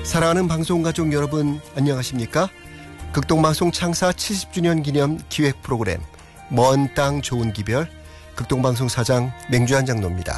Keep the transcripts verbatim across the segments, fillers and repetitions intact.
사랑하는 방송가족 여러분, 안녕하십니까? 극동방송 창사 칠십 주년 기념 기획 프로그램 먼 땅 좋은 기별, 극동방송 사장 맹주 한장노입니다.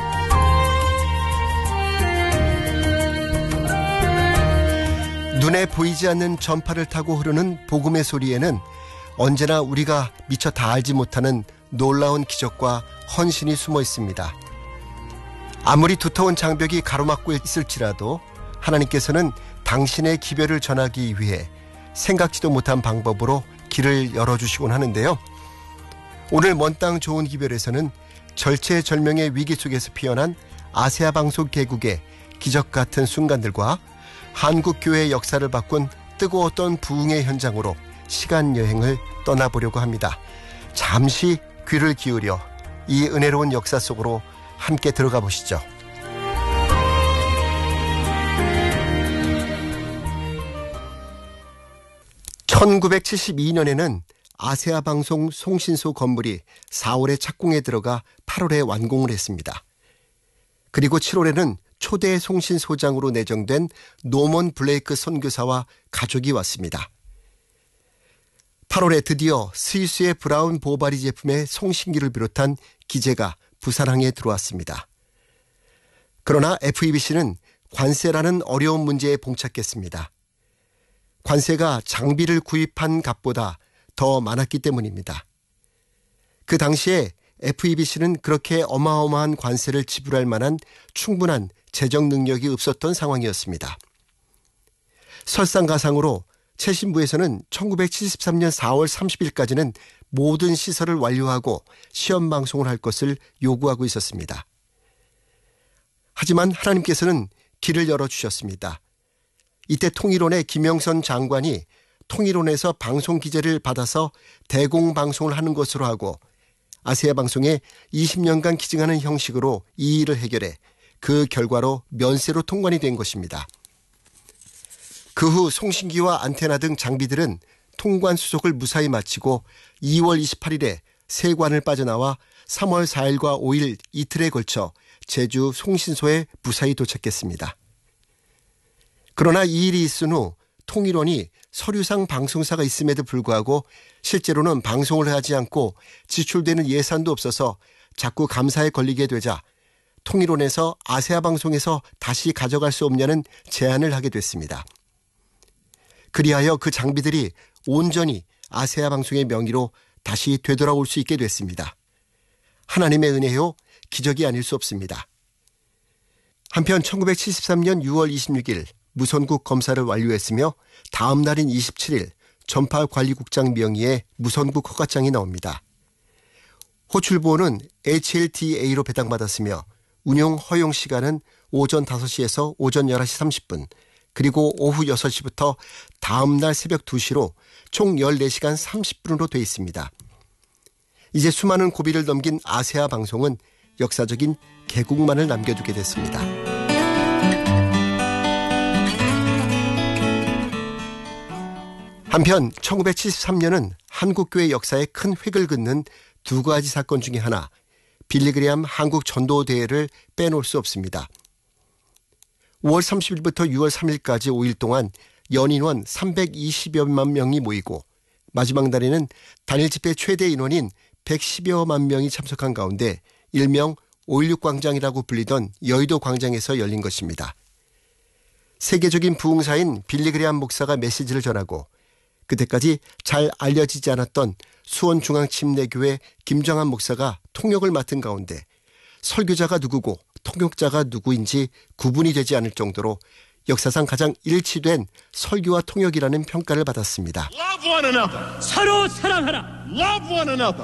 눈에 보이지 않는 전파를 타고 흐르는 복음의 소리에는 언제나 우리가 미처 다 알지 못하는 놀라운 기적과 헌신이 숨어 있습니다. 아무리 두터운 장벽이 가로막고 있을지라도 하나님께서는 당신의 기별을 전하기 위해 생각지도 못한 방법으로 길을 열어주시곤 하는데요. 오늘 먼 땅 좋은 기별에서는 절체절명의 위기 속에서 피어난 아세아 방송 개국의 기적 같은 순간들과 한국교회의 역사를 바꾼 뜨거웠던 부흥의 현장으로 시간여행을 떠나보려고 합니다. 잠시 귀를 기울여 이 은혜로운 역사 속으로 함께 들어가 보시죠. 천구백칠십이 년에는 아세아 방송 송신소 건물이 사월에 착공에 들어가 팔월에 완공을 했습니다. 그리고 칠월에는 초대 송신소장으로 내정된 노먼 블레이크 선교사와 가족이 왔습니다. 팔월에 드디어 스위스의 브라운 보바리 제품의 송신기를 비롯한 기재가 부산항에 들어왔습니다. 그러나 에프이비씨는 관세라는 어려운 문제에 봉착했습니다. 관세가 장비를 구입한 값보다 더 많았기 때문입니다. 그 당시에 에프이비씨는 그렇게 어마어마한 관세를 지불할 만한 충분한 재정 능력이 없었던 상황이었습니다. 설상가상으로 최신부에서는 천구백칠십삼 년 사월 삼십일까지는 모든 시설을 완료하고 시험 방송을 할 것을 요구하고 있었습니다. 하지만 하나님께서는 길을 열어주셨습니다. 이때 통일원의 김영선 장관이 통일원에서 방송 기재를 받아서 대공방송을 하는 것으로 하고 아세아 방송에 이십 년간 기증하는 형식으로 이 일을 해결해 그 결과로 면세로 통관이 된 것입니다. 그 후 송신기와 안테나 등 장비들은 통관 수속을 무사히 마치고 이월 이십팔일에 세관을 빠져나와 삼월 사일과 오일 이틀에 걸쳐 제주 송신소에 무사히 도착했습니다. 그러나 이 일이 있은 후 통일원이 서류상 방송사가 있음에도 불구하고 실제로는 방송을 하지 않고 지출되는 예산도 없어서 자꾸 감사에 걸리게 되자 통일원에서 아세아 방송에서 다시 가져갈 수 없냐는 제안을 하게 됐습니다. 그리하여 그 장비들이 온전히 아세아 방송의 명의로 다시 되돌아올 수 있게 됐습니다. 하나님의 은혜요, 기적이 아닐 수 없습니다. 한편 천구백칠십삼 년 유월 이십육일 무선국 검사를 완료했으며 다음 날인 이십칠일 전파관리국장 명의의 무선국 허가장이 나옵니다. 호출보호는 에이치엘티에이로 배당받았으며 운용 허용 시간은 오전 다섯 시에서 오전 열한 시 삼십 분, 그리고 오후 여섯 시부터 다음 날 새벽 두 시로 총 열네 시간 삼십 분으로 되어 있습니다. 이제 수많은 고비를 넘긴 아세아 방송은 역사적인 개국만을 남겨두게 됐습니다. 한편 천구백칠십삼 년은 한국교회 역사에 큰 획을 긋는 두 가지 사건 중에 하나, 빌리그레암 한국 전도대회를 빼놓을 수 없습니다. 오월 삼십일부터 유월 삼일까지 오 일 동안 연인원 삼백이십여만 명이 모이고 마지막 날에는 단일 집회 최대 인원인 백십여만 명이 참석한 가운데 일명 오일육 광장이라고 불리던 여의도 광장에서 열린 것입니다. 세계적인 부흥사인 빌리그레암 목사가 메시지를 전하고 그때까지 잘 알려지지 않았던 수원중앙침례교회 김정한 목사가 통역을 맡은 가운데 설교자가 누구고 통역자가 누구인지 구분이 되지 않을 정도로 역사상 가장 일치된 설교와 통역이라는 평가를 받았습니다. Love one another. 서로 사랑하라. Love one another.